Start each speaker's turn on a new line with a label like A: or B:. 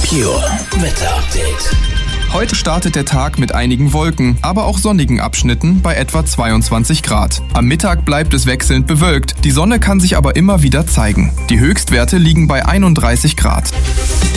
A: Merkur Wetter-Update.
B: Heute startet der Tag mit einigen Wolken, aber auch sonnigen Abschnitten bei etwa 22 Grad. Am Mittag bleibt es wechselnd bewölkt, die Sonne kann sich aber immer wieder zeigen. Die Höchstwerte liegen bei 31 Grad.